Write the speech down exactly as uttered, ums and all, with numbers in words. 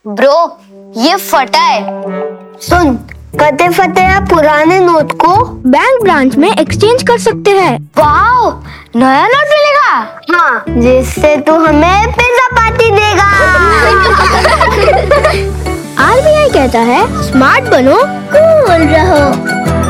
Bro ये फटा है। सुन, कते फटे पुराने नोट को बैंक ब्रांच में एक्सचेंज कर सकते हैं। वाओ, नया नोट मिलेगा। हाँ, जिससे तू हमें पिज्जा पार्टी देगा। आर बी आई कहता है स्मार्ट बनो, कूल रहो।